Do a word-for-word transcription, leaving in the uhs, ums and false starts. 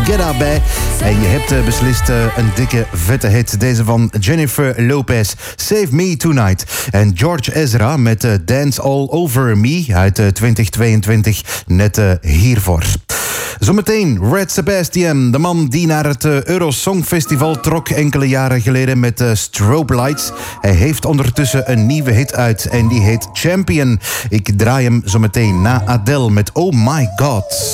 Guetta bij. En je hebt uh, beslist uh, een dikke, vette hit. Deze van Jennifer Lopez, Save Me Tonight. En George Ezra met uh, Dance All Over Me uit uh, twintig tweeëntwintig. Net uh, hiervoor. Zometeen Red Sebastian, de man die naar het uh, Eurosong Festival trok enkele jaren geleden met uh, Strobe Lights. Hij heeft ondertussen een nieuwe hit uit en die heet Champion. Ik draai hem zometeen na Adele met Oh My God.